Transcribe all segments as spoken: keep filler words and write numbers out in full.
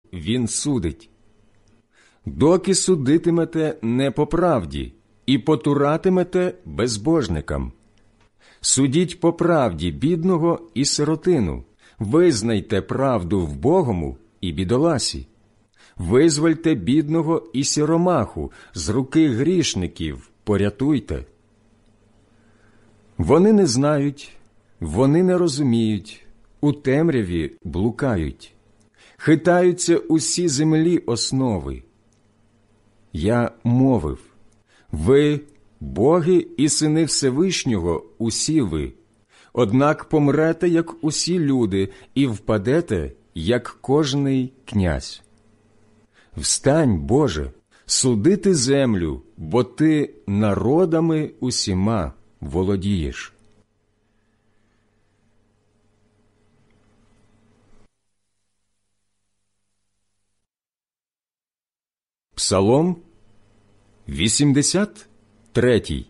він судить. Доки судитимете не по правді і потуратимете безбожникам. Судіть по правді бідного і сиротину, визнайте правду вбогому і бідоласі. Визвольте бідного і сіромаху, з руки грішників порятуйте. Вони не знають, вони не розуміють, у темряві блукають. Хитаються усі землі основи. Я мовив: ви, боги і сини Всевишнього, усі ви, однак помрете, як усі люди, і впадете, як кожний князь. Встань, Боже, судити землю, бо ти народами усіма володієш. Псалом вісімдесят третій.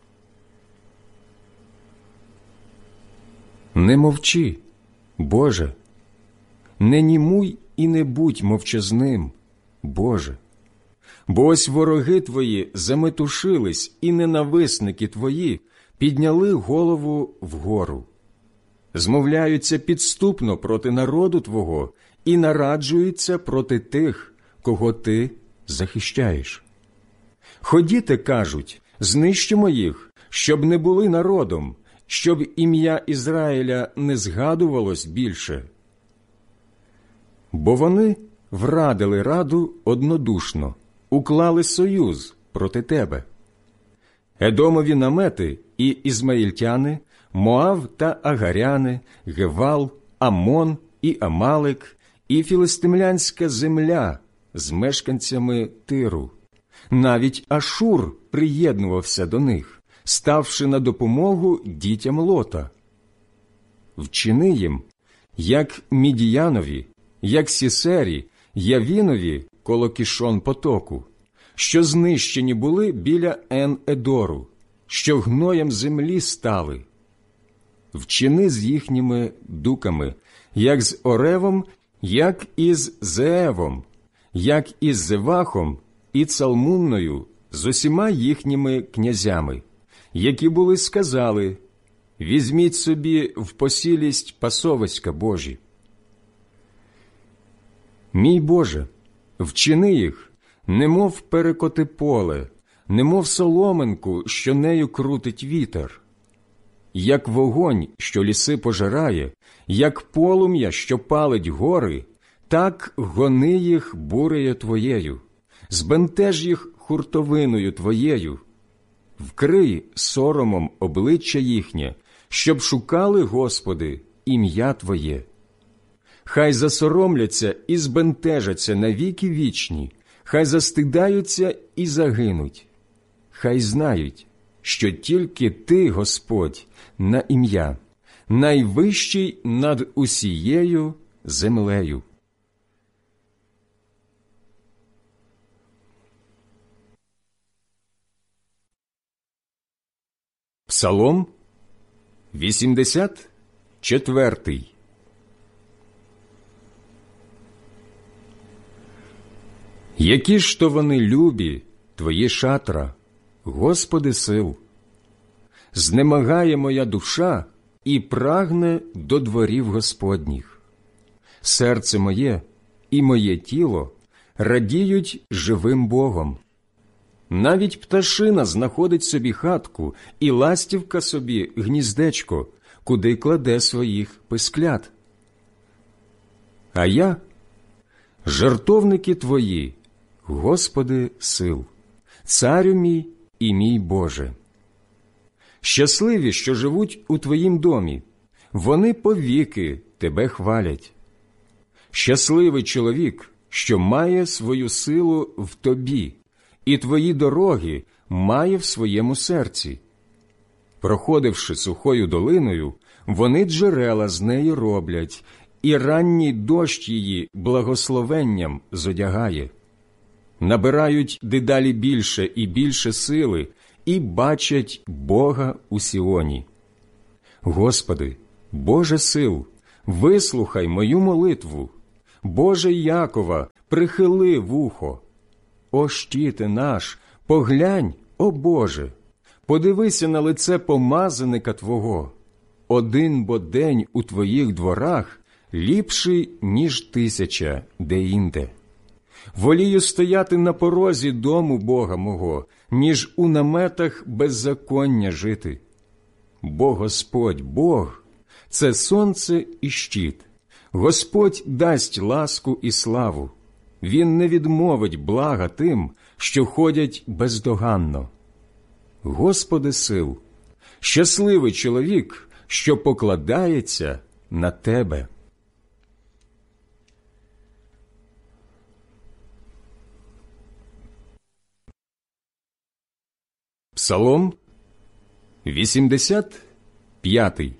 Не мовчи, Боже, не німуй і не будь мовчазним, Боже. Бо ось вороги Твої заметушились, і ненависники Твої підняли голову вгору. Змовляються підступно проти народу Твого і нараджуються проти тих, кого Ти захищаєш. Ходіте, кажуть, знищимо їх, щоб не були народом, щоб ім'я Ізраїля не згадувалось більше. Бо вони врадили раду однодушно, уклали союз проти тебе. Едомові намети і ізмаїльтяни, Моав та Агаряни, Гевал, Амон і Амалик, і філистимлянська земля з мешканцями Тиру. Навіть Ашур приєднувався до них, ставши на допомогу дітям Лота. Вчини їм, як Мідіянові, як Сісері, Явінові коло Кішон потоку, що знищені були біля Ен-Едору, що гноєм землі стали. Вчини з їхніми дуками, як з Оревом, як із Зеевом, як із Зевахом і Цалмунною, з усіма їхніми князями, які були сказали: візьміть собі в посілість пасовиська Божі. Мій Боже, вчини їх, немов перекоти поле, немов соломинку, що нею крутить вітер. Як вогонь, що ліси пожирає, як полум'я, що палить гори, так гони їх бурею Твоєю, збентеж їх хуртовиною Твоєю. Вкрий соромом обличчя їхнє, щоб шукали, Господи, ім'я Твоє. Хай засоромляться і збентежаться на віки вічні, хай застидаються і загинуть. Хай знають, що тільки Ти, Господь, на ім'я, найвищий над усією землею. Псалом вісімдесят четвертий. Які ж то вони любі, Твої шатра, Господи сил! Знемагає моя душа і прагне до дворів Господніх. Серце моє і моє тіло радіють живим Богом. Навіть пташина знаходить собі хатку, і ластівка собі гніздечко, куди кладе своїх писклят. А я – жертовники Твої, Господи сил, Царю мій і мій Боже. Щасливі, що живуть у Твоїм домі, вони повіки Тебе хвалять. Щасливий чоловік, що має свою силу в Тобі, і Твої дороги має в своєму серці. Проходивши сухою долиною, вони джерела з неї роблять, і ранній дощ її благословенням зодягає. Набирають дедалі більше і більше сили, і бачать Бога у Сіоні. Господи, Боже сил, вислухай мою молитву, Боже Якова, прихили вухо. О щите наш, поглянь, о Боже, подивися на лице помазаника Твого. Один бо день у Твоїх дворах ліпший, ніж тисяча деінде. Волію стояти на порозі дому Бога мого, ніж у наметах беззаконня жити. Бо Господь Бог – це сонце і щит. Господь дасть ласку і славу. Він не відмовить блага тим, що ходять бездоганно. Господи сил, щасливий чоловік, що покладається на Тебе. Псалом вісімдесят п'ятий.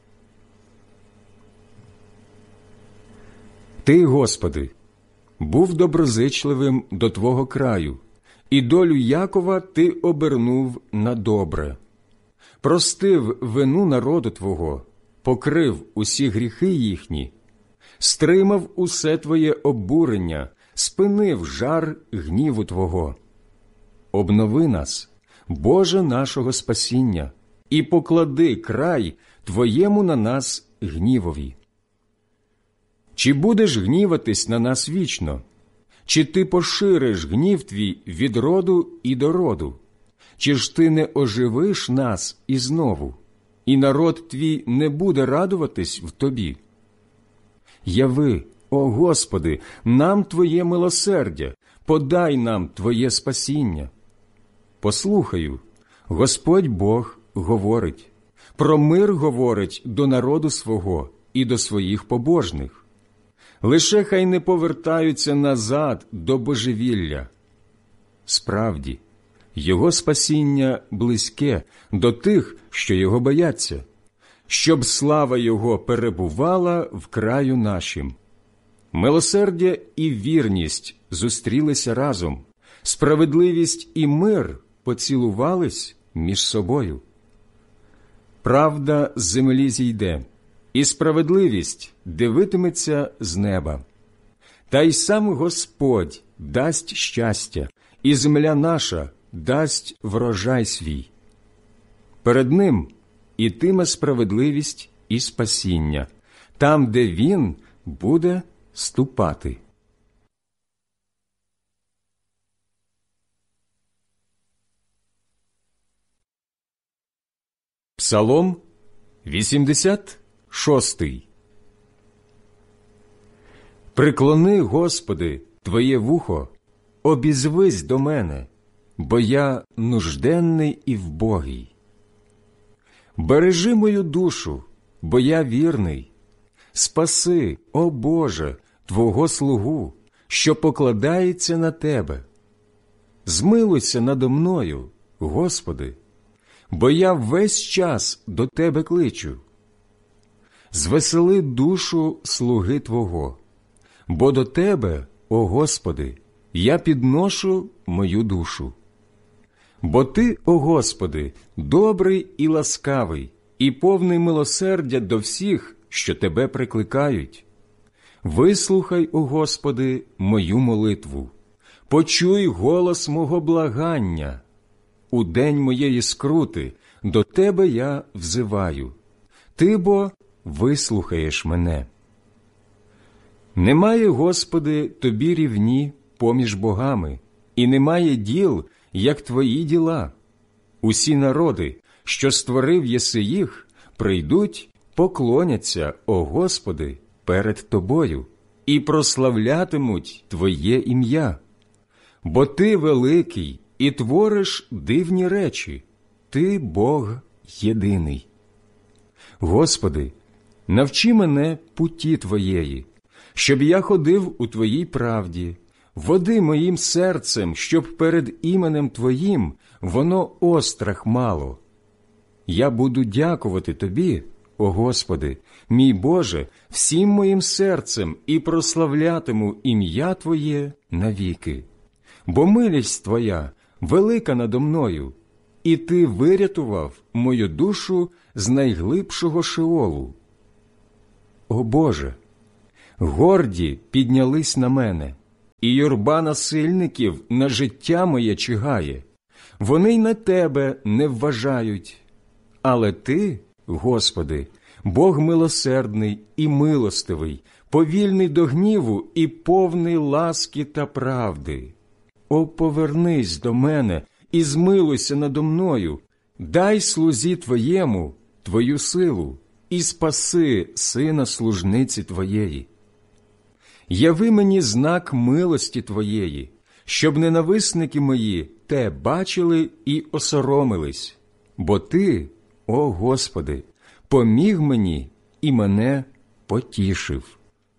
Ти, Господи, був доброзичливим до Твого краю, і долю Якова Ти обернув на добре. Простив вину народу Твого, покрив усі гріхи їхні, стримав усе Твоє обурення, спинив жар гніву Твого. Обнови нас, Боже нашого спасіння, і поклади край Твоєму на нас гнівові. Чи будеш гніватись на нас вічно? Чи ти пошириш гнів твій від роду і до роду? Чи ж ти не оживиш нас і знову, і народ твій не буде радуватись в тобі? Яви, о Господи, нам Твоє милосердя, подай нам Твоє спасіння. Послухаю, Господь Бог говорить, про мир говорить до народу свого і до своїх побожних. Лише хай не повертаються назад до божевілля. Справді, Його спасіння близьке до тих, що Його бояться, щоб слава Його перебувала в краю нашим. Милосердя і вірність зустрілися разом, справедливість і мир поцілувались між собою. Правда з землі зійде, і справедливість дивитиметься з неба. Та й сам Господь дасть щастя, і земля наша дасть врожай свій. Перед Ним ітиме справедливість і спасіння, там, де Він буде ступати. Псалом вісімдесят шостий. Приклони, Господи, Твоє вухо, обізвись до мене, бо я нужденний і вбогий. Бережи мою душу, бо я вірний. Спаси, о Боже, Твого слугу, що покладається на Тебе. Змилуйся надо мною, Господи, бо я весь час до Тебе кличу. Звесели душу слуги Твого, бо до Тебе, о Господи, я підношу мою душу. Бо Ти, о Господи, добрий і ласкавий, і повний милосердя до всіх, що Тебе прикликають. Вислухай, о Господи, мою молитву, почуй голос мого благання. У день моєї скрути до Тебе я взиваю, Ти бо вислухаєш мене. Немає, Господи, Тобі рівні поміж богами, і немає діл, як Твої діла. Усі народи, що створив єси їх, прийдуть, поклоняться, о Господи, перед Тобою, і прославлятимуть Твоє ім'я. Бо Ти великий і твориш дивні речі, Ти Бог єдиний. Господи, навчи мене путі Твоєї, щоб я ходив у Твоїй правді. Води моїм серцем, щоб перед іменем Твоїм воно острах мало. Я буду дякувати Тобі, о Господи, мій Боже, всім моїм серцем і прославлятиму ім'я Твоє навіки. Бо милість Твоя велика надо мною, і Ти вирятував мою душу з найглибшого шеолу. О Боже, Горді піднялись на мене, і юрба насильників на життя моє чигає. Вони й на тебе не вважають. Але ти, Господи, Бог милосердний і милостивий, повільний до гніву і повний ласки та правди. О, повернись до мене і змилуйся надо мною, дай слузі Твоєму Твою силу і спаси сина служниці Твоєї. Яви мені знак милості Твоєї, щоб ненависники мої те бачили і осоромились, бо Ти, о Господи, поміг мені і мене потішив.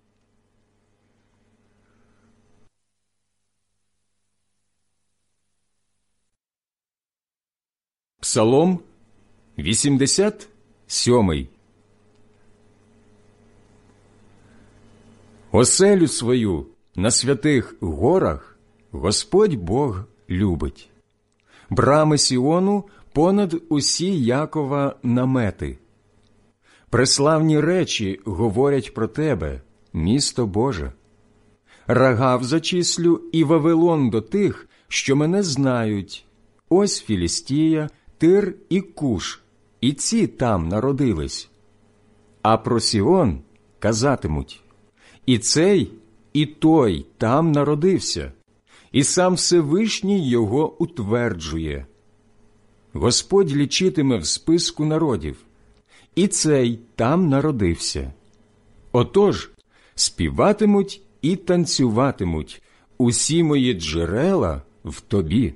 Псалом вісімдесят сьомий. Оселю свою на святих горах Господь Бог любить. Брами Сіону понад усі Якова намети. Преславні речі говорять про тебе, місто Боже. Рагав зачислю і Вавилон до тих, що мене знають. Ось Філістія, Тир і Куш, і ці там народились. А про Сіон казатимуть: і цей, і той там народився, і сам Всевишній його утверджує. Господь лічитиме в списку народів, і цей там народився. Отож, співатимуть і танцюватимуть усі мої джерела в тобі.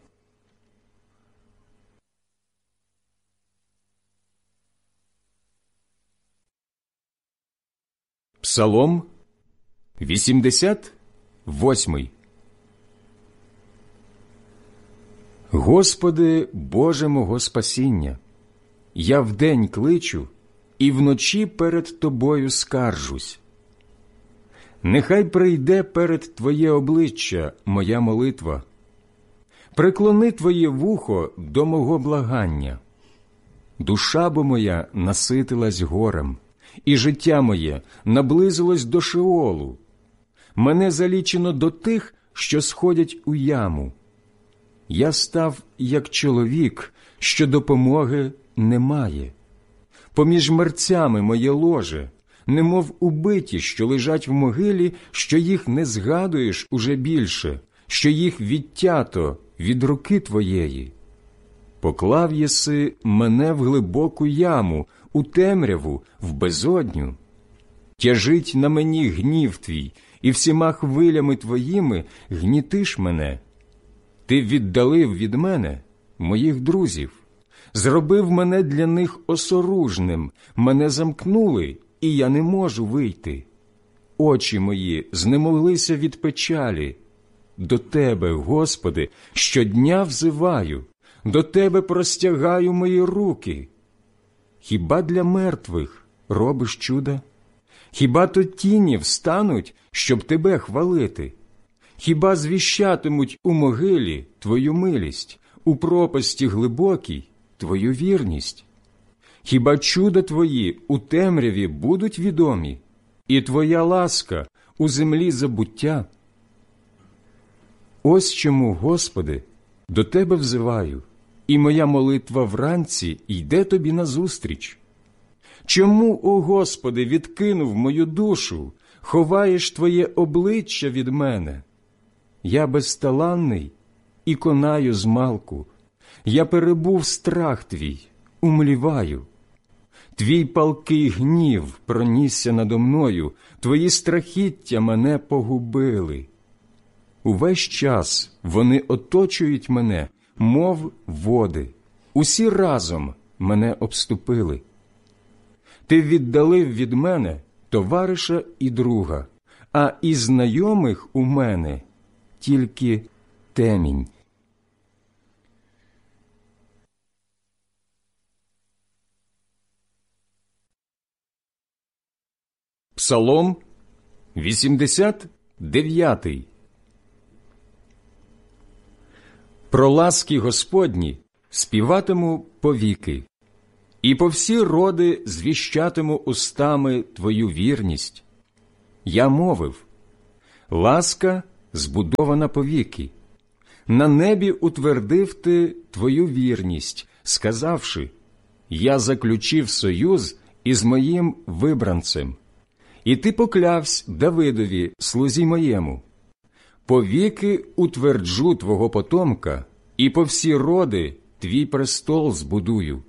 Псалом вісімдесят восьмий. Господи, Боже мого спасіння, я вдень кличу і вночі перед Тобою скаржусь. Нехай прийде перед Твоє обличчя моя молитва. Преклони Твоє вухо до мого благання. Душа бо моя наситилась горем, і життя моє наблизилось до Шеолу. Мене залічено до тих, що сходять у яму. Я став, як чоловік, що допомоги немає. Поміж мерцями моє ложе, немов убиті, що лежать в могилі, що їх не згадуєш уже більше, що їх відтято від руки Твоєї. Поклав єси мене в глибоку яму, у темряву, в безодню. Тяжить на мені гнів Твій, і всіма хвилями Твоїми гнітиш мене. Ти віддалив від мене моїх друзів, зробив мене для них осоружним, мене замкнули, і я не можу вийти. Очі мої знемоглися від печалі. До Тебе, Господи, щодня взиваю, до Тебе простягаю мої руки. Хіба для мертвих робиш чуда? Хіба то тіні встануть, щоб Тебе хвалити? Хіба звіщатимуть у могилі Твою милість, у пропасті глибокій Твою вірність? Хіба чуда Твої у темряві будуть відомі, і Твоя ласка у землі забуття? Ось чому, Господи, до Тебе взиваю, і моя молитва вранці йде Тобі назустріч. Чому, о Господи, відкинув мою душу, ховаєш Твоє обличчя від мене? Я безталанний і конаю змалку, я перебув страх Твій, умліваю. Твій палкий гнів пронісся надо мною, Твої страхіття мене погубили. Увесь час вони оточують мене, мов води, усі разом мене обступили. Ти віддалив від мене товариша і друга, а із знайомих у мене тільки темінь. Псалом вісімдесят дев'ятий. Про ласки Господні співатиму повіки, і по всі роди звіщатиму устами Твою вірність. Я мовив: ласка збудована повіки. На небі утвердив ти твою вірність, сказавши: я заключив союз із моїм вибранцем. І ти поклявсь Давидові, слузі моєму: повіки утверджу твого потомка, і по всі роди твій престол збудую.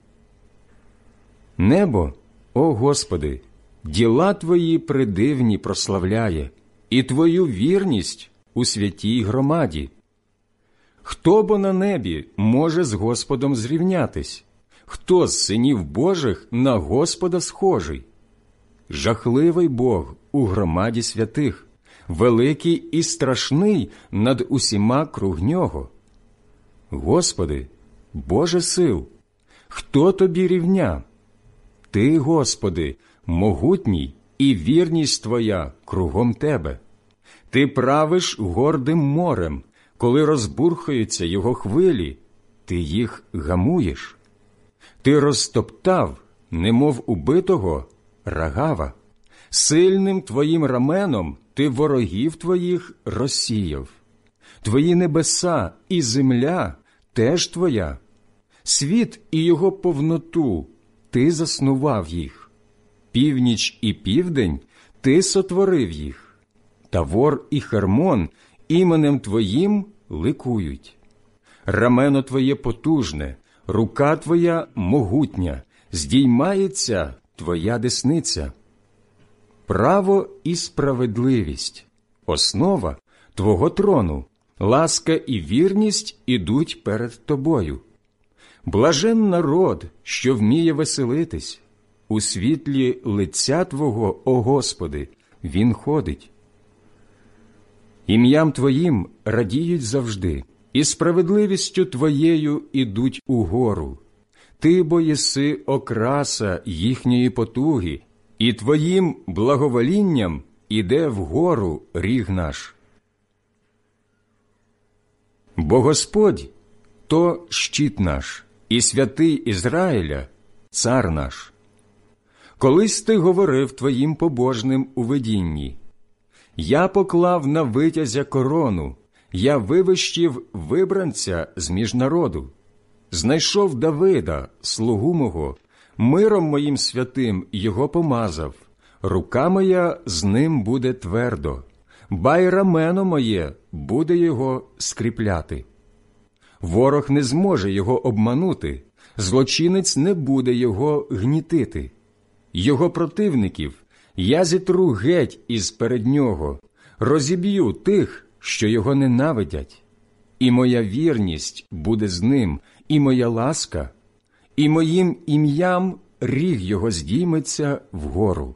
Небо, о Господи, діла твої придивні прославляє, і твою вірність у святій громаді. Хто бо на небі може з Господом зрівнятись? Хто з синів Божих на Господа схожий? Жахливий Бог у громаді святих, великий і страшний над усіма круг нього. Господи, Боже сил, хто тобі рівня? Ти, Господи, могутній, і вірність Твоя кругом Тебе. Ти правиш гордим морем, коли розбурхаються його хвилі, ти їх гамуєш. Ти розтоптав, немов убитого, Рагава. Сильним твоїм раменом ти ворогів твоїх розсіяв. Твої небеса і земля теж твоя. Світ і його повноту ти заснував їх. Північ і південь ти сотворив їх. Тавор і Хермон іменем твоїм ликують. Рамено твоє потужне, рука твоя могутня, здіймається твоя десниця. Право і справедливість – основа твого трону, ласка і вірність ідуть перед тобою. Блажен народ, що вміє веселитись, у світлі лиця Твого, о Господи, він ходить. Ім'ям Твоїм радіють завжди, і справедливістю Твоєю ідуть угору. Ти бо єси окраса їхньої потуги, і Твоїм благоволінням іде вгору ріг наш. Бо Господь – то щит наш, і святий Ізраїля – цар наш. Колись ти говорив твоїм побожним у видінні: я поклав на витязя корону, я вивищив вибранця з-між народу. Знайшов Давида, слугу мого, миром моїм святим його помазав, рука моя з ним буде твердо, ба й рамено моє буде його скріпляти. Ворог не зможе його обманути, злочинець не буде його гнітити. Його противників я зітру геть із перед нього, розіб'ю тих, що його ненавидять. І моя вірність буде з ним, і моя ласка, і моїм ім'ям ріг його здійметься вгору.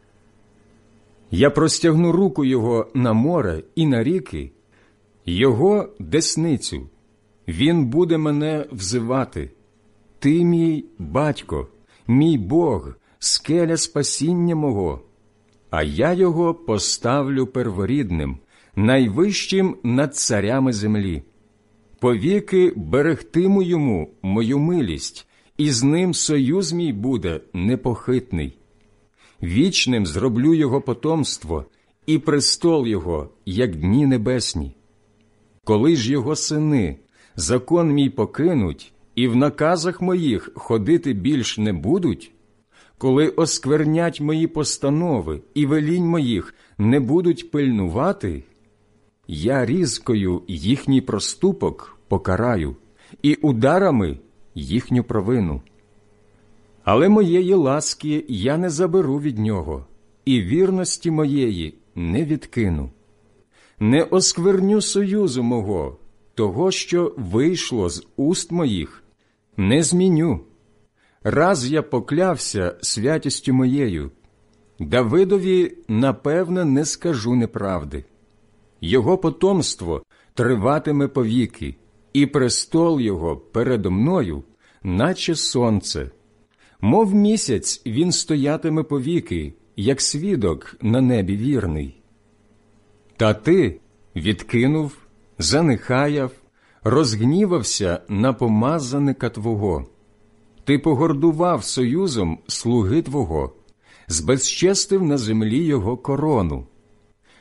Я простягну руку його на море і на ріки, його десницю. Він буде мене взивати: ти мій батько, мій Бог, скеля спасіння мого. А я його поставлю перворідним, найвищим над царями землі. Повіки берегтиму йому мою милість, і з ним союз мій буде непохитний. Вічним зроблю його потомство, і престол його, як дні небесні. Коли ж його сини закон мій покинуть, і в наказах моїх ходити більш не будуть, коли осквернять мої постанови і велінь моїх не будуть пильнувати, я різкою їхній проступок покараю, і ударами їхню провину. Але моєї ласки я не заберу від нього, і вірності моєї не відкину. Не оскверню союзу мого, того, що вийшло з уст моїх, не зміню. Раз я поклявся святістю моєю, Давидові, напевне, не скажу неправди. Його потомство триватиме повіки, і престол його передо мною, наче сонце. Мов місяць він стоятиме повіки, як свідок на небі вірний. Та ти відкинув, занехаяв, розгнівався на помазаника твого. Ти погордував союзом слуги твого, збезчестив на землі його корону,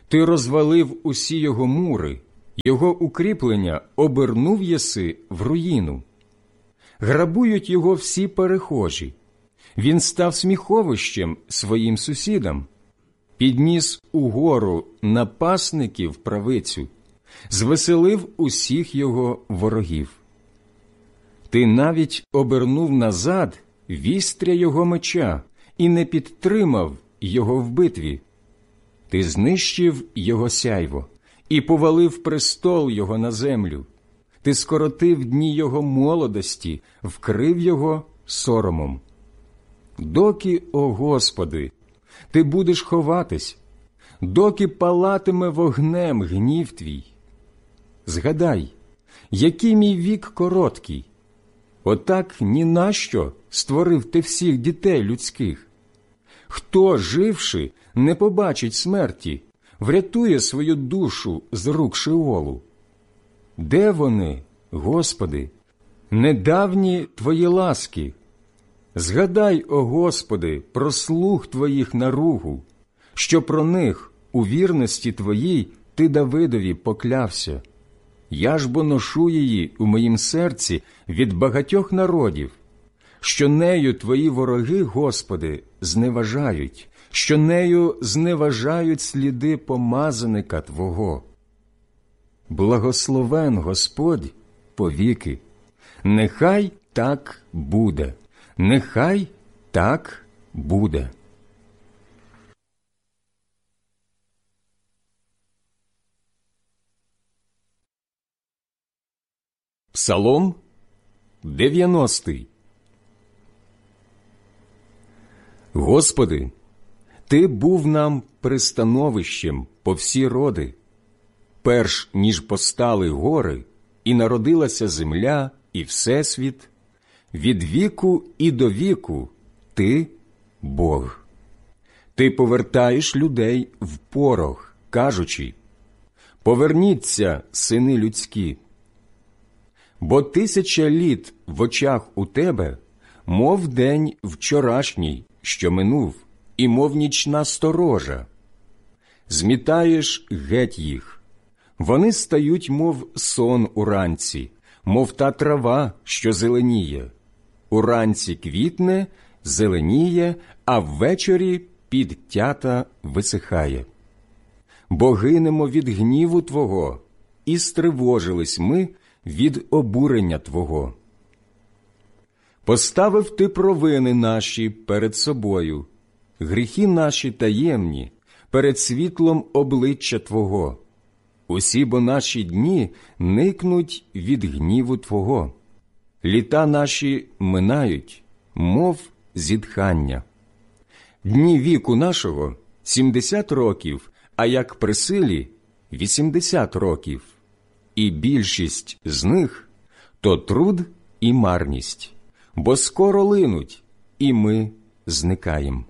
Ти розвалив усі його мури, його укріплення обернув єси в руїну. Грабують його всі перехожі. Він став сміховищем своїм сусідам. Підніс угору напасників правицю, звеселив усіх його ворогів. Ти навіть обернув назад вістря його меча і не підтримав його в битві. Ти знищив його сяйво і повалив престол його на землю. Ти скоротив дні його молодості, вкрив його соромом. Доки, о Господи, ти будеш ховатись, доки палатиме вогнем гнів твій? Згадай, який мій вік короткий. Отак ні на що створив ти всіх дітей людських. Хто, живши, не побачить смерті, врятує свою душу з рук Шеолу? Де вони, Господи, недавні Твої ласки? Згадай, о Господи, про слуг Твоїх наругу, що про них у вірності Твоїй Ти Давидові поклявся. Я ж бо ношу її у моїм серці від багатьох народів, що нею Твої вороги, Господи, зневажають, що нею зневажають сліди помазаника Твого. Благословен Господь повіки. Нехай так буде, нехай так буде. Псалом дев'яностий. Господи, Ти був нам пристановищем по всі роди, перш ніж постали гори, і народилася земля, і всесвіт, від віку і до віку Ти – Бог. Ти повертаєш людей в порох, кажучи: «Поверніться, сини людські». Бо тисяча літ в очах у Тебе, мов день вчорашній, що минув, і мов нічна сторожа. Змітаєш геть їх. Вони стають, мов сон уранці, мов та трава, що зеленіє. Уранці квітне, зеленіє, а ввечері підтята висихає. Бо гинемо від гніву Твого, і стривожились ми від обурення Твого. Поставив Ти провини наші перед собою, гріхи наші таємні, перед світлом обличчя Твого. Усі бо наші дні никнуть від гніву Твого. Літа наші минають, мов зітхання. Дні віку нашого – сімдесят років, а як при силі – вісімдесят років. І більшість з них – то труд і марність, бо скоро линуть, і ми зникаємо.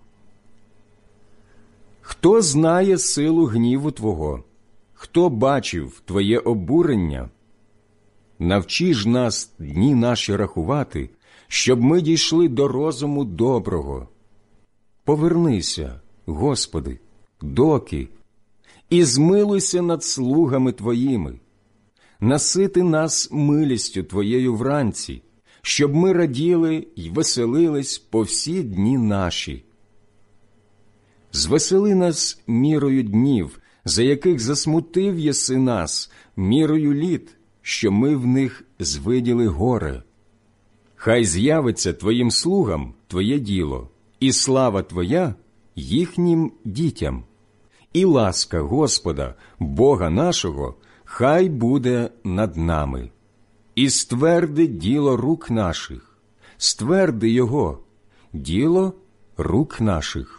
Хто знає силу гніву Твого? Хто бачив Твоє обурення? Навчи ж нас дні наші рахувати, щоб ми дійшли до розуму доброго. Повернися, Господи, доки, і змилуйся над слугами Твоїми. Насити нас милістю Твоєю вранці, щоб ми раділи й веселились по всі дні наші. Звесели нас мірою днів, за яких засмутив єси нас, мірою літ, що ми в них звиділи горе. Хай з'явиться Твоїм слугам Твоє діло, і слава Твоя їхнім дітям. І ласка Господа, Бога нашого, хай буде над нами. І стверди діло рук наших, стверди Його, діло рук наших.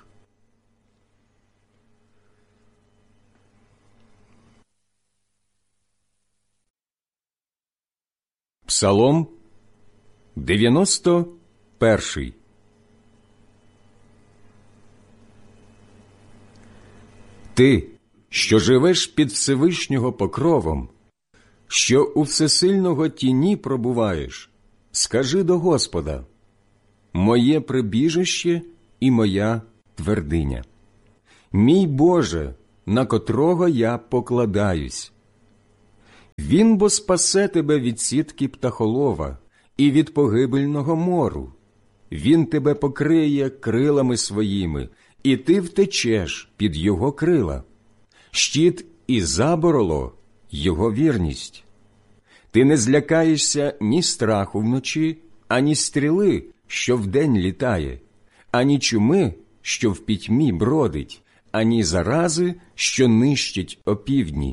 Псалом дев'яносто перший. Ти, що живеш під Всевишнього покровом, що у всесильного тіні пробуваєш, скажи до Господа: «Моє прибіжище і моя твердиня, мій Боже, на котрого я покладаюсь. Він бо спасе тебе від сітки птахолова і від погибельного мору. Він тебе покриє крилами своїми, і ти втечеш під його крила. Щит і забороло – його вірність. Ти не злякаєшся ні страху вночі, ані стріли, що вдень літає, ані чуми, що в пітьмі бродить, ані зарази, що нищить опівдні.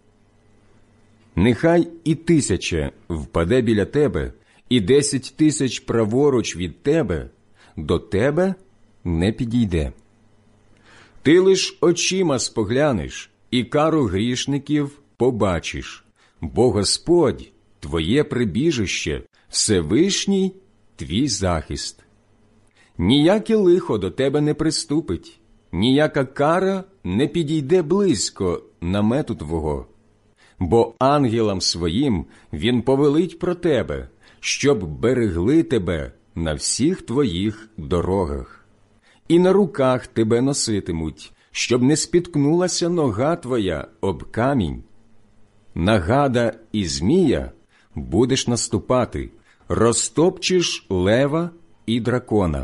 Нехай і тисяча впаде біля тебе, і десять тисяч праворуч від тебе, до тебе не підійде. Ти лиш очима споглянеш, і кару грішників побачиш, бо Господь – твоє прибіжище, Всевишній – твій захист. Ніяке лихо до тебе не приступить, ніяка кара не підійде близько намету твого. Бо ангелам своїм він повелить про тебе, щоб берегли тебе на всіх твоїх дорогах. І на руках тебе носитимуть, щоб не спіткнулася нога твоя об камінь. На гада і змія будеш наступати, розтопчеш лева і дракона.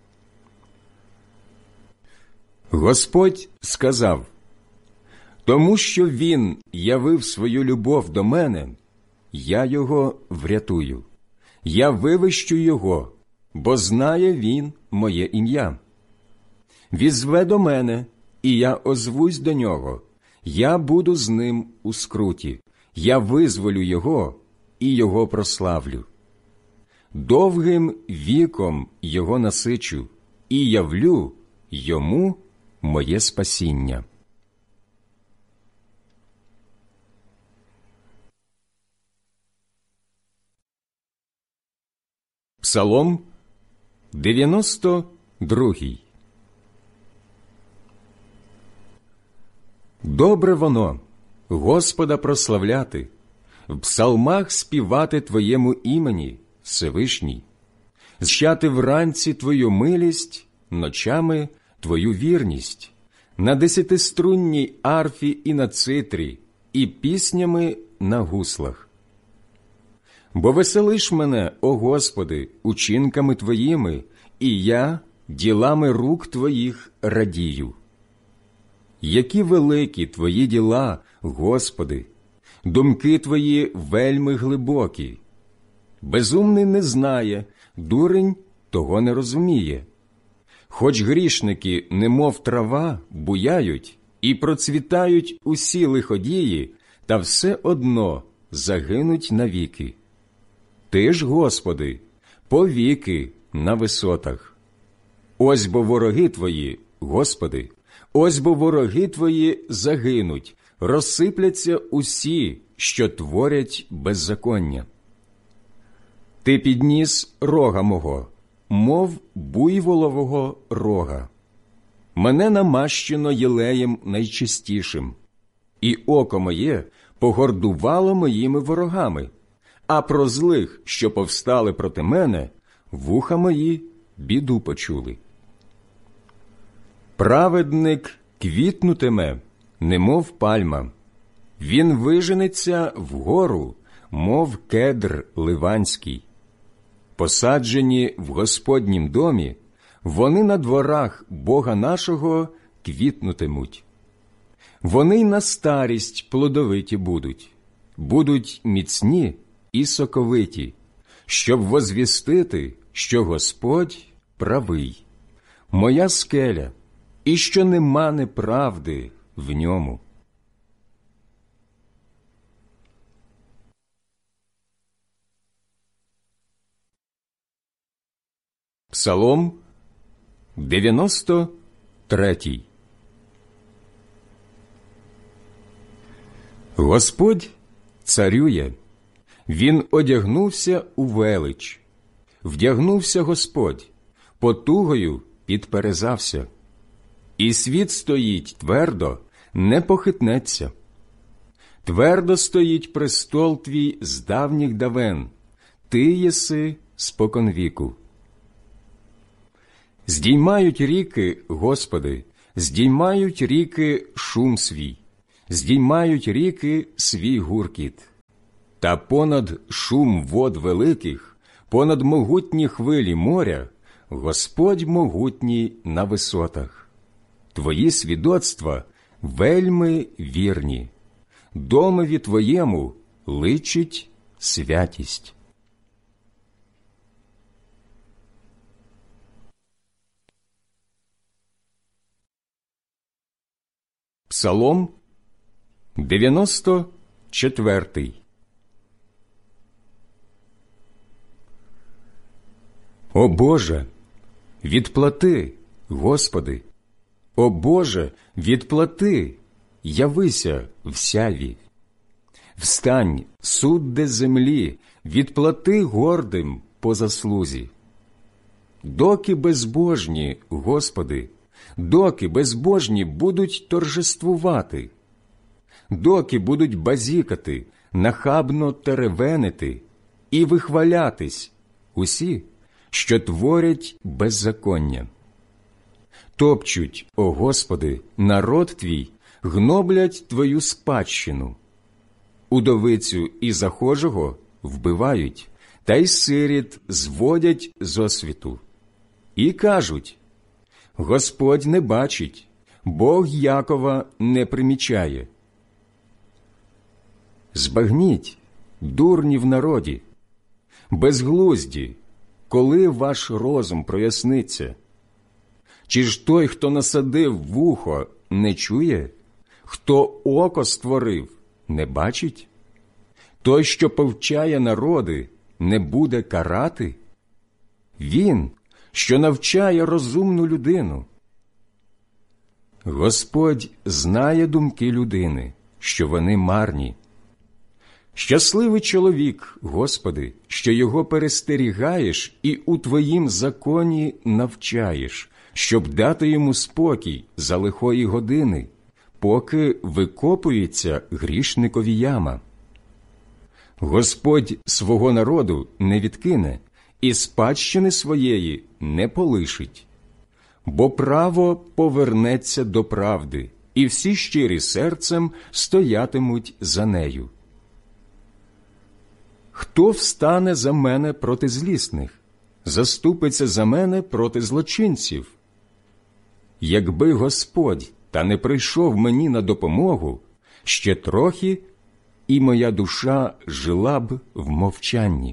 Господь сказав: тому що він явив свою любов до мене, я його врятую. Я вивищу його, бо знає він моє ім'я. Візве до мене, і я озвусь до нього. Я буду з ним у скруті. Я визволю його і його прославлю. Довгим віком його насичу і явлю йому моє спасіння. Псалом дев'яносто другий. Добре воно Господа прославляти, в псалмах співати Твоєму імені, Всевишній, зчати вранці Твою милість, ночами Твою вірність, на десятиструнній арфі і на цитрі, і піснями на гуслах. Бо веселиш мене, о Господи, учинками Твоїми, і я ділами рук Твоїх радію. Які великі Твої діла, Господи, думки Твої вельми глибокі. Безумний не знає, дурень того не розуміє. Хоч грішники, немов трава, буяють і процвітають усі лиходії, та все одно загинуть навіки. Ти ж, Господи, повіки на висотах. Ось бо вороги Твої, Господи, ось бо вороги Твої загинуть, розсипляться усі, що творять беззаконня. Ти підніс рога мого, мов буйволового рога. Мене намащено єлеєм найчистішим, і око моє погордувало моїми ворогами, а про злих, що повстали проти мене, вуха мої біду почули. Праведник квітнутиме, немов пальма. Він виженеться вгору, мов кедр ливанський. Посаджені в Господнім домі, вони на дворах Бога нашого квітнутимуть. Вони й на старість плодовиті будуть, будуть міцні і соковиті, щоб возвістити, що Господь правий, моя скеля, і що нема неправди в ньому. Псалом дев'яносто третій. Господь царює, він одягнувся у велич. Вдягнувся Господь, потугою підперезався. І світ стоїть твердо, не похитнеться. Твердо стоїть престол твій з давніх давен, ти єси споконвіку. Здіймають ріки, Господи, здіймають ріки шум свій, здіймають ріки свій гуркіт. Та понад шум вод великих, понад могутні хвилі моря, Господь могутній на висотах. Твої свідоцтва вельми вірні, домові Твоєму личить святість. Псалом дев'яносто четвертий. О Боже, відплати, Господи! О Боже, відплати, явися в сяві! Встань, судде землі, відплати гордим по заслузі. Доки безбожні, Господи, доки безбожні будуть торжествувати, доки будуть базікати, нахабно теревенити і вихвалятись усі, що творять беззаконня. Топчуть, о Господи, народ Твій, гноблять Твою спадщину. Удовицю і захожого вбивають, та й сиріт зводять з освіту. І кажуть: Господь не бачить, Бог Якова не примічає. Збагніть, дурні в народі, безглузді, коли ваш розум проясниться? Чи ж той, хто насадив вухо, не чує? Хто око створив, не бачить? Той, що повчає народи, не буде карати? Він, що навчає розумну людину. Господь знає думки людини, що вони марні. Щасливий чоловік, Господи, що його перестерігаєш і у Твоїм законі навчаєш, щоб дати йому спокій за лихої години, поки викопується грішникові яма. Господь свого народу не відкине і спадщини своєї не полишить. Бо право повернеться до правди, і всі щирі серцем стоятимуть за нею. Хто встане за мене проти злісних, заступиться за мене проти злочинців? Якби Господь та не прийшов мені на допомогу, ще трохи, і моя душа жила б в мовчанні.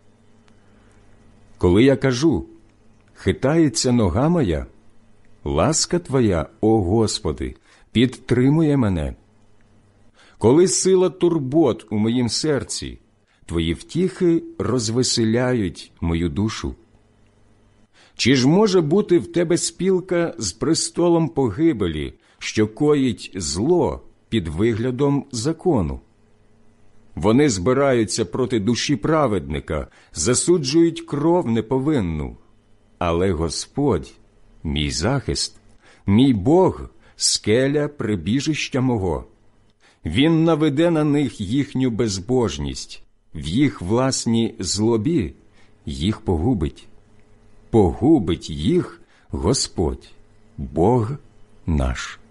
Коли я кажу: хитається нога моя, ласка Твоя, о Господи, підтримує мене. Коли сила турбот у моїм серці, Твої втіхи розвеселяють мою душу. Чи ж може бути в Тебе спілка з престолом погибелі, що коїть зло під виглядом закону? Вони збираються проти душі праведника, засуджують кров неповинну. Але Господь – мій захист, мій Бог – скеля прибіжища мого. Він наведе на них їхню безбожність, в їх власній злобі їх погубить. Погубить їх Господь, Бог наш.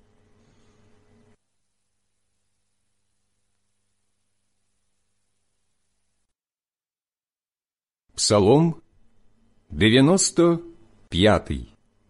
Псалом дев'яносто п'ятий.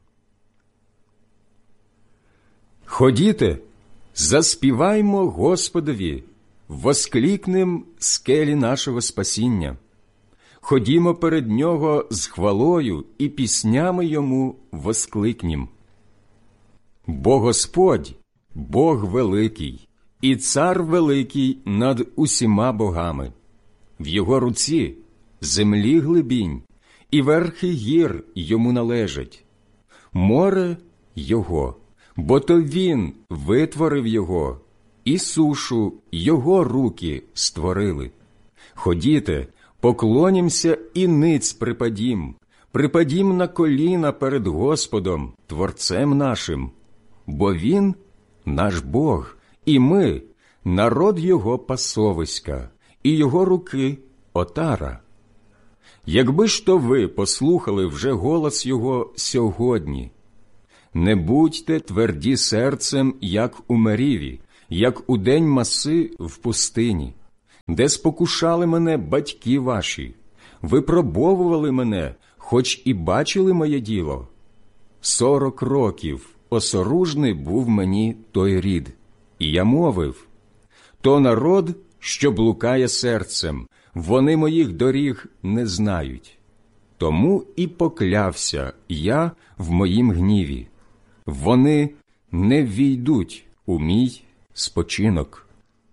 Ходіте, заспіваймо Господові, воскликнем скелі нашого спасіння. Ходімо перед Нього з хвалою і піснями Йому воскликнім. Бо Господь – Бог великий, і Цар великий над усіма богами. В Його руці землі глибінь, і верхи гір Йому належать. Море – Його, бо то Він витворив його, і сушу Його руки створили. Ходіте, поклонімся і ниць припадім, припадім на коліна перед Господом, Творцем нашим, бо Він – наш Бог, і ми – народ Його пасовиська, і Його руки – отара. Якби ж то ви послухали вже голос Його сьогодні, Не будьте тверді серцем, як у Меріві, як у день маси в пустині, де спокушали мене батьки ваші, випробовували мене, хоч і бачили моє діло. Сорок років осоружний був мені той рід, і я мовив: то народ, що блукає серцем, вони моїх доріг не знають. Тому і поклявся я в моїм гніві. Вони не ввійдуть у мій спочинок.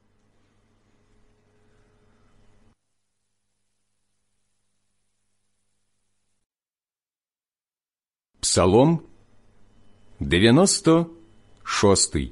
Псалом дев'яносто шостий.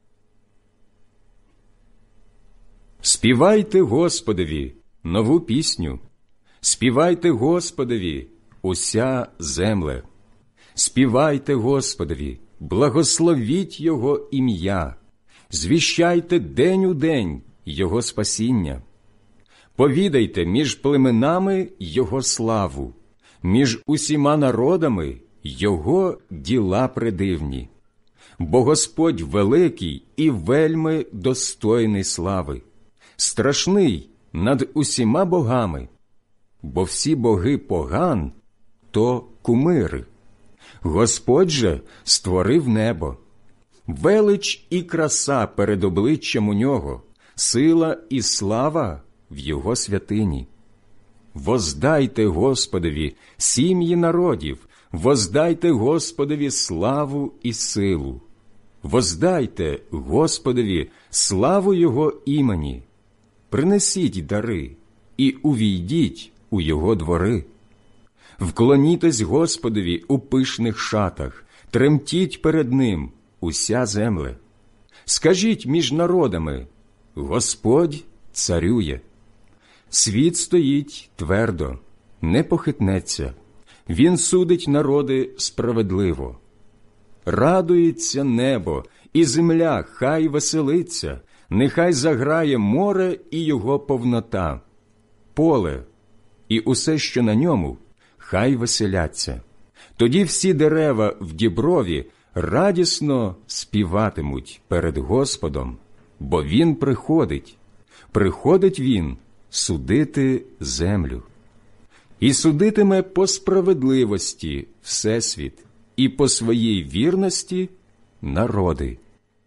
Співайте Господові нову пісню, співайте Господові уся земле. Співайте Господові, благословіть Його ім'я, звіщайте день у день Його спасіння. Повідайте між племенами Його славу, між усіма народами Його діла предивні. Бо Господь великий і вельми достойний слави, страшний над усіма богами, бо всі боги поган – то кумири. Господь же створив небо. Велич і краса перед обличчям у нього, сила і слава в його святині. Воздайте Господові сім'ї народів, воздайте Господові славу і силу. Воздайте Господові славу Його імені. Принесіть дари і увійдіть у Його двори. Вклонітесь Господові у пишних шатах, тремтіть перед Ним уся земле. Скажіть між народами: Господь царює. Світ стоїть твердо, не похитнеться. Він судить народи справедливо. Радується небо, і земля хай веселиться, нехай заграє море і його повнота, поле і усе, що на ньому, хай веселяться. Тоді всі дерева в діброві радісно співатимуть перед Господом, бо Він приходить, приходить Він судити землю. І судитиме по справедливості всесвіт, і по своїй вірності народи.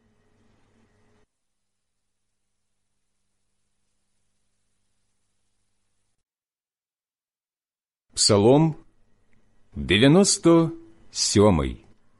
Псалом дев'яносто сьомий.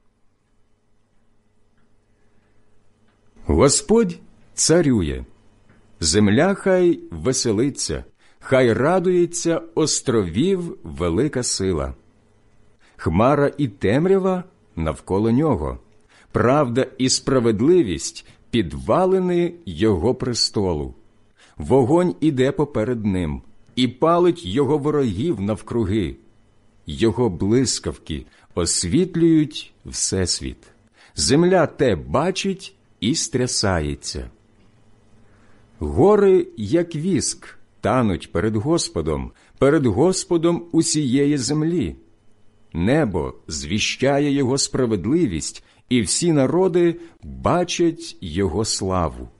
Господь царює, земля хай веселиться, хай радується островів велика сила. Хмара і темрява навколо нього, правда і справедливість підвалини його престолу. Вогонь іде поперед ним і палить його ворогів навкруги. Його блискавки освітлюють всесвіт. Земля те бачить і стрясається. Гори, як віск, тануть перед Господом, перед Господом усієї землі. Небо звіщає Його справедливість, і всі народи бачать Його славу.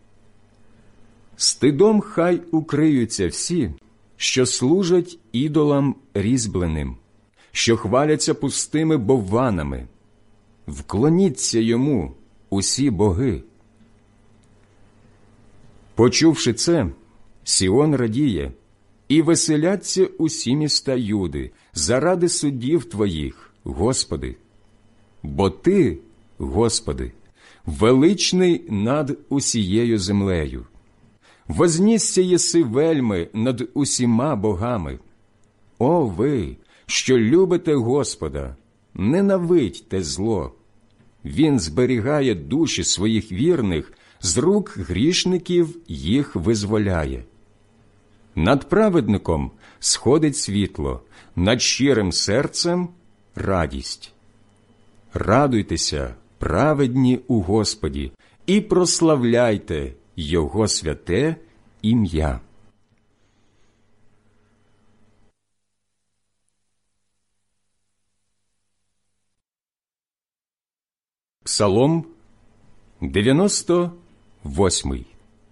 Стидом хай укриються всі, що служать ідолам різьбленим, що хваляться пустими бовванами. Вклоніться йому усі боги. Почувши це, Сіон радіє, і веселяться усі міста Юди заради судів Твоїх, Господи. Бо Ти, Господи, величний над усією землею. Вознісся єси вельми над усіма богами. О ви, що любите Господа, ненавидьте зло. Він зберігає душі своїх вірних, з рук грішників їх визволяє. Над праведником сходить світло, над щирим серцем – радість. Радуйтеся, праведні у Господі, і прославляйте Його святе ім'я. Псалом дев'яносто восьмий.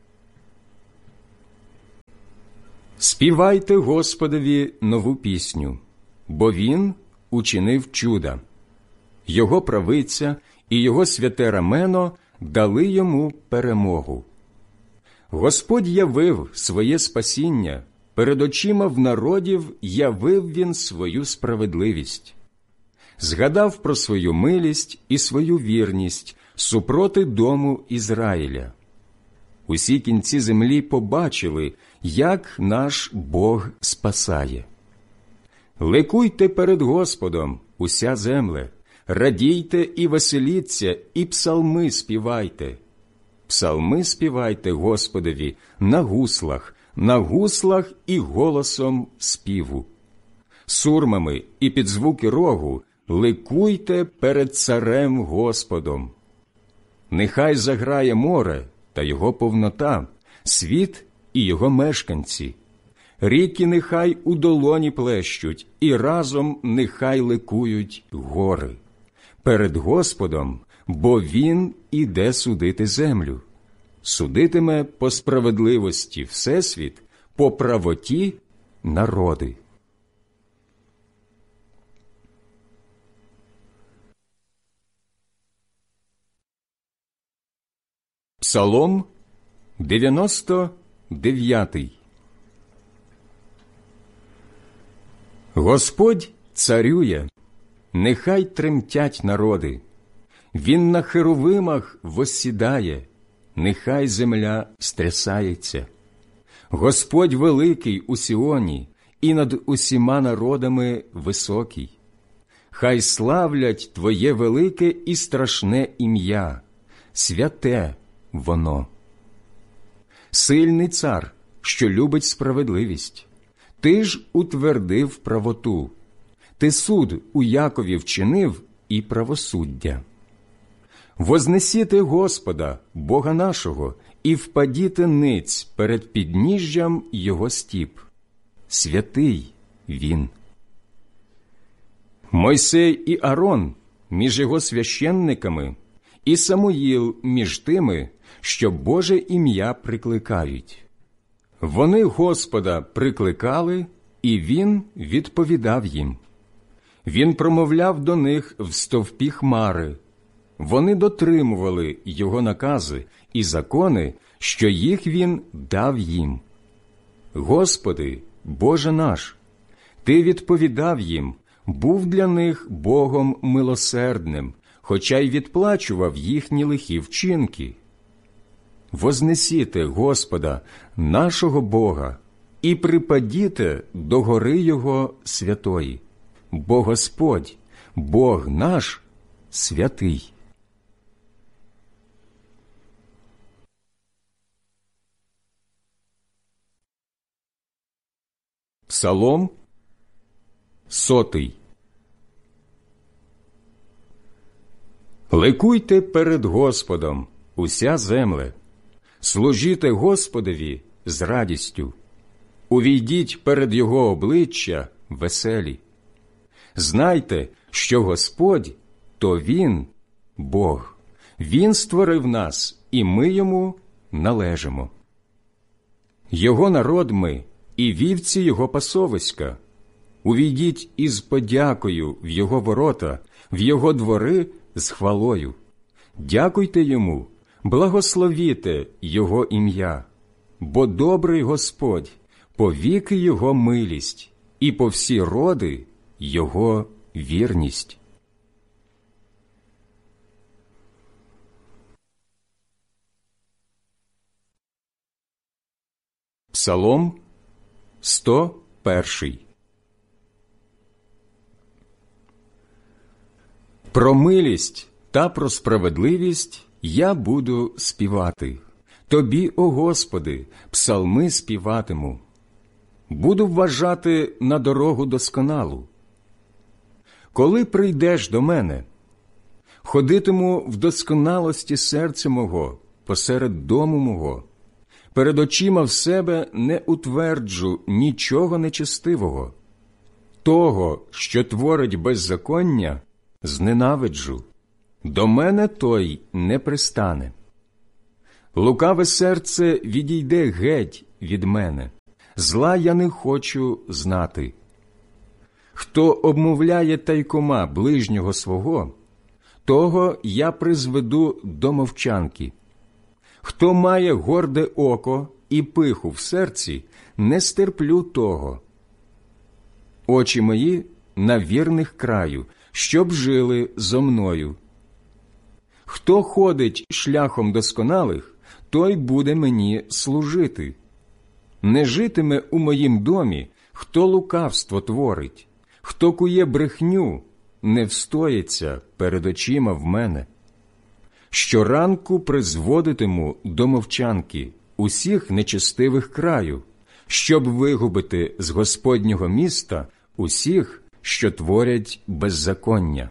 Співайте Господові нову пісню, бо Він учинив чуда. Його правиця і Його святе рамено дали йому перемогу. Господь явив своє спасіння, перед очима в народів явив Він свою справедливість. Згадав про свою милість і свою вірність супроти дому Ізраїля. Усі кінці землі побачили, як наш Бог спасає. Ликуйте перед Господом, уся земле, радійте і веселіться, і псалми співайте. Псалми співайте Господові на гуслах, на гуслах і голосом співу. Сурмами і під звуки рогу ликуйте перед царем Господом. Нехай заграє море та його повнота, світ і його мешканці. Ріки нехай у долоні плещуть, і разом нехай ликують гори. Перед Господом, бо Він іде судити землю. Судитиме по справедливості всесвіт, по правоті народи. Псалом дев'яносто дев'ятий. Господь царює, нехай тремтять народи. Він на херовимах воссідає, нехай земля стрясається. Господь великий у Сіоні, і над усіма народами високий. Хай славлять Твоє велике і страшне ім'я, святе воно. Сильний цар, що любить справедливість, ти ж утвердив правоту, ти суд у Якові вчинив і правосуддя. Вознесіте Господа, Бога нашого, і впадіте ниць перед підніжжям Його стіп. Святий Він. Мойсей і Арон між його священниками, і Самуїл між тими, що Боже ім'я прикликають. Вони Господа прикликали, і Він відповідав їм. Він промовляв до них в стовпі хмари. Вони дотримували Його накази і закони, що їх Він дав їм. Господи, Боже наш, Ти відповідав їм, був для них Богом милосердним, хоча й відплачував їхні лихі вчинки. Вознесіте Господа, нашого Бога, і припадіте до гори Його святої, бо Господь, Бог наш, святий. Псалом сотий. Ликуйте перед Господом, уся земле, служіте Господові з радістю, увійдіть перед Його обличчя веселі. Знайте, що Господь – то Він, Бог. Він створив нас, і ми Йому належимо. Його народ ми, і вівці Його пасовиська. Увійдіть із подякою в Його ворота, в Його двори з хвалою. Дякуйте Йому, благословіте Його ім'я, бо добрий Господь, повіки Його милість, і по всі роди Його вірність. Псалом сто перший. Про милість та про справедливість я буду співати. Тобі, о Господи, псалми співатиму. Буду вважати на дорогу досконалу. Коли прийдеш до мене, ходитиму в досконалості серця мого посеред дому мого. Перед очима в себе не утверджу нічого нечестивого. Того, що творить беззаконня, зненавиджу. до мене той не пристане. Лукаве серце відійде геть від мене, зла я не хочу знати. Хто обмовляє тайкома ближнього свого, того я призведу до мовчанки. Хто має горде око і пиху в серці, не стерплю того. Очі мої на вірних краю, щоб жили зо мною. Хто ходить шляхом досконалих, той буде мені служити. Не житиме у моїм домі, хто лукавство творить, хто кує брехню, не встоїться перед очима в мене. Щоранку призводитиму до мовчанки усіх нечестивих краю, щоб вигубити з Господнього міста усіх, що творять беззаконня.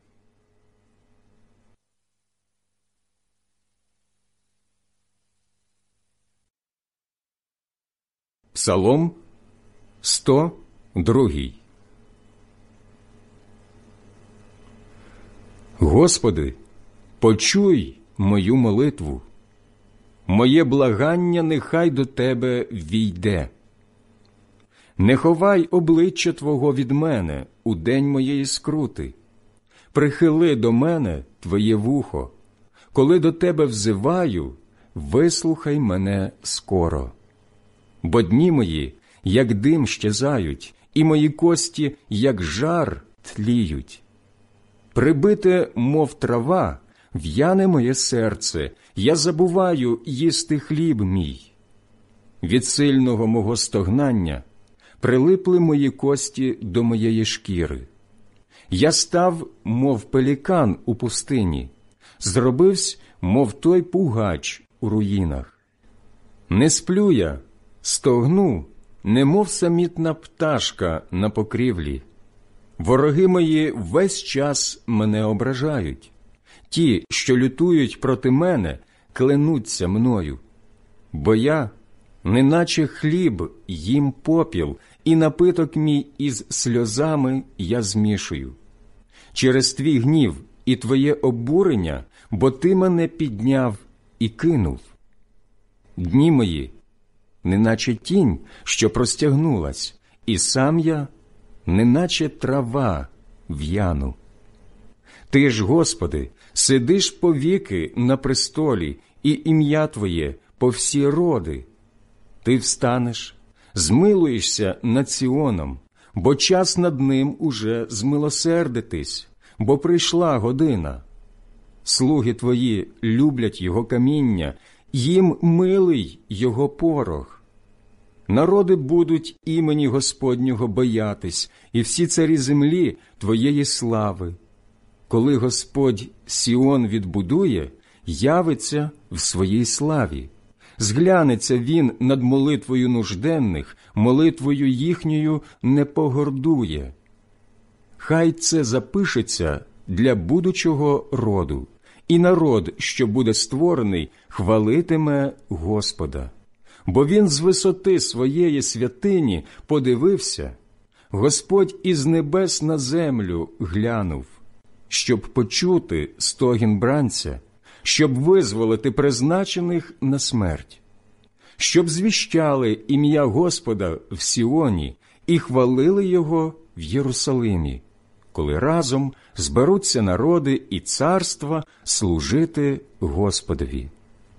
Псалом сто два. Господи, почуй мою молитву, моє благання нехай до Тебе війде. Не ховай обличчя Твого від мене у день моєї скрути. Прихили до мене Твоє вухо. Коли до Тебе взиваю, вислухай мене скоро. Бо дні мої, як дим, щезають, і мої кості, як жар, тліють. Прибите, мов трава, в'яне моє серце, я забуваю їсти хліб мій. Від сильного мого стогнання прилипли мої кості до моєї шкіри. Я став, мов пелікан у пустині, зробивсь, мов той пугач у руїнах. Не сплю я, стогну, немов самітна пташка на покрівлі. Вороги мої весь час мене ображають. Ті, що лютують проти мене, кленуться мною. Бо я, неначе хліб, їм попіл, і напиток мій із сльозами я змішую. Через твій гнів і твоє обурення, бо ти мене підняв і кинув. Дні мої, неначе тінь, що простягнулась, і сам я, неначе трава, в'яну. Ти ж, Господи, сидиш повіки на престолі, і ім'я Твоє по всі роди. Ти встанеш, змилуєшся над Сіоном, бо час над ним уже змилосердитись, бо прийшла година. Слуги Твої люблять його каміння, їм милий його порох. Народи будуть імені Господнього боятись, і всі царі землі Твоєї слави. Коли Господь Сіон відбудує, явиться в своїй славі. Зглянеться Він над молитвою нужденних, молитвою їхньою не погордує. Хай це запишеться для будучого роду, і народ, що буде створений, хвалитиме Господа. Бо Він з висоти своєї святині подивився, Господь із небес на землю глянув, щоб почути стогін бранця, щоб визволити призначених на смерть, щоб звіщали ім'я Господа в Сіоні і хвалили Його в Єрусалимі, коли разом зберуться народи і царства служити Господові.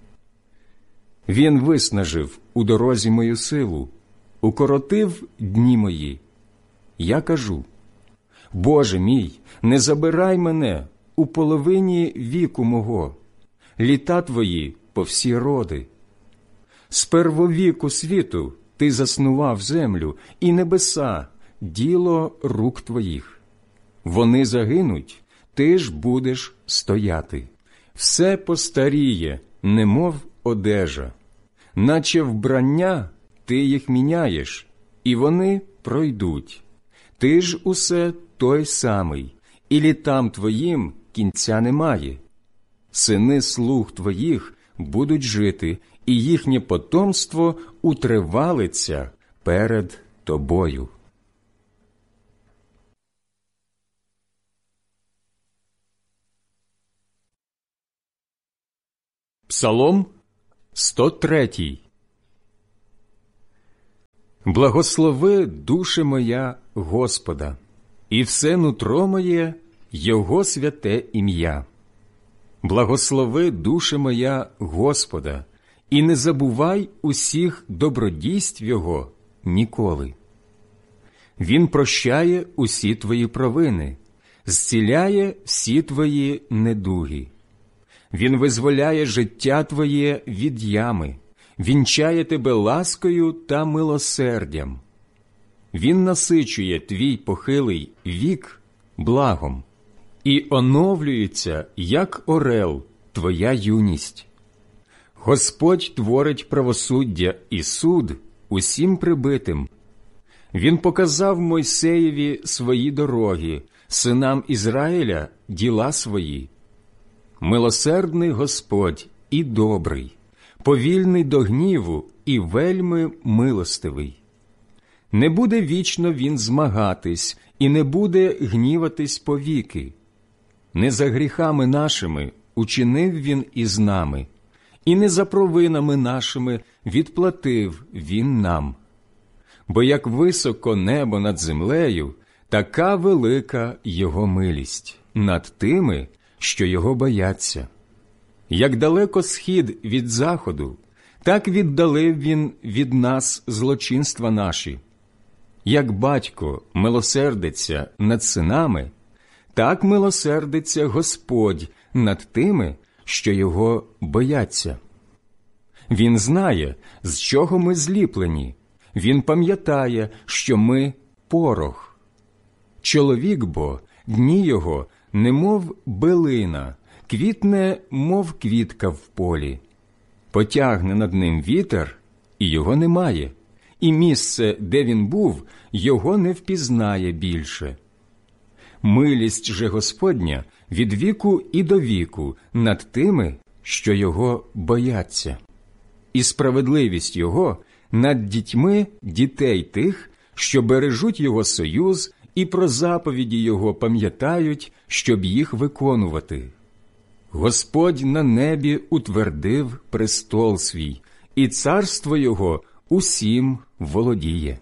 Він виснажив у дорозі мою силу, укоротив дні мої. Я кажу: Боже мій, не забирай мене у половині віку мого, літа Твої по всі роди. З первовіку світу Ти заснував землю і небеса, діло рук Твоїх. Вони загинуть, Ти ж будеш стояти. Все постаріє, немов одежа, наче вбрання Ти їх міняєш, і вони пройдуть. Ти ж усе той самий, і літам Твоїм кінця немає. Сини слуг Твоїх будуть жити, і їхнє потомство утривалиться перед Тобою. Псалом сто третій. Благослови, душе моя, Господа, і все нутро моє Його святе ім'я. Благослови, душе моя, Господа, і не забувай усіх добродійств Його ніколи. Він прощає усі твої провини, зціляє всі твої недуги. Він визволяє життя твоє від ями, вінчає тебе ласкою та милосердям. Він насичує твій похилий вік благом, і оновлюється, як орел, твоя юність. Господь творить правосуддя і суд усім прибитим. Він показав Мойсеєві свої дороги, синам Ізраїля діла свої. Милосердний Господь і добрий, повільний до гніву і вельми милостивий. Не буде вічно він змагатись і не буде гніватись повіки. Не за гріхами нашими учинив він із нами, і не за провинами нашими відплатив він нам. Бо як високо небо над землею, така велика його милість над тими, що його бояться. Як далеко схід від заходу, так віддалив він від нас злочинства наші. Як батько милосердиться над синами, так милосердиться Господь над тими, що його бояться. Він знає, з чого ми зліплені, він пам'ятає, що ми порох. Чоловік бо, дні його, немов билина, квітне, мов квітка в полі. Потягне над ним вітер, і його немає, і місце, де він був, його не впізнає більше. Милість же Господня від віку і до віку над тими, що його бояться, і справедливість його над дітьми дітей тих, що бережуть його союз і про заповіді його пам'ятають, щоб їх виконувати. Господь на небі утвердив престол свій, і царство його усім володіє.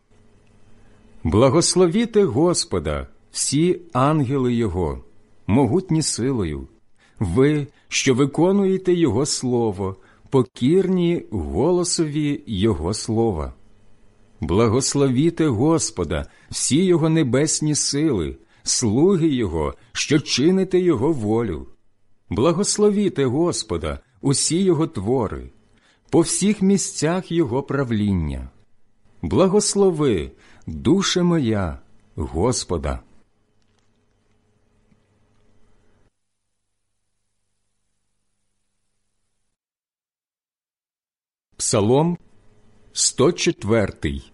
Благословіте Господа всі ангели його, могутні силою, ви, що виконуєте його слово, покірні голосові його слова. Благословіте Господа всі його небесні сили, слуги його, що чините його волю. Благословіте Господа усі його твори, по всіх місцях його правління. Благослови, душе моя, Господа. Псалом сто четвертий.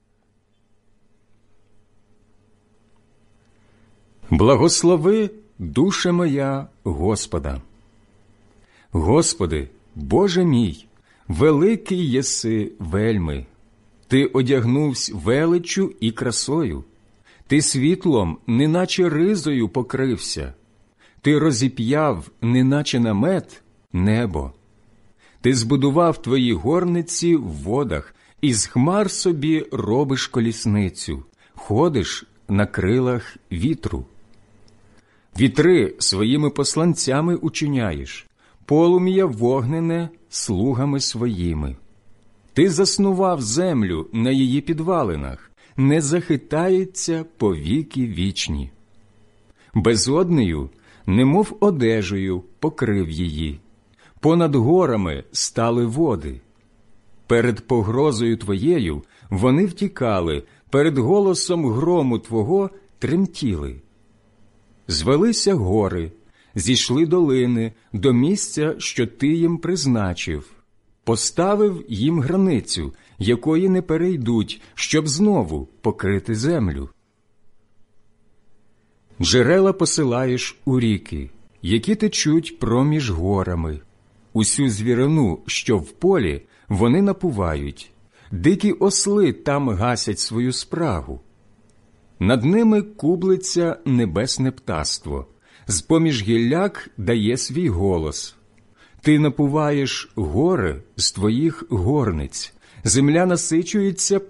Благослови, душе моя, Господа. Господи, Боже мій, великий єси вельми. Ти одягнувсь величчю і красою. Ти світлом, неначе ризою покрився. Ти розіп'яв, неначе намет, небо. Ти збудував твої горниці в водах, і з хмар собі робиш колісницю, ходиш на крилах вітру. Вітри своїми посланцями учиняєш, полум'я вогнене слугами своїми. Ти заснував землю на її підвалинах, не захитається повіки вічні. Безоднею, немов одежею, покрив її. Понад горами стали води. Перед погрозою твоєю вони втікали, перед голосом грому твого тремтіли. Звелися гори, зійшли долини до місця, що ти їм призначив. Поставив їм границю, якої не перейдуть, щоб знову покрити землю. Джерела посилаєш у ріки, які течуть проміж горами. Усю звірину, що в полі, вони напувають. Дикі осли там гасять свою спрагу. Над ними кублиться небесне птаство, з-поміж гілляк дає свій голос. Ти напуваєш гори з твоїх горниць, земля насичується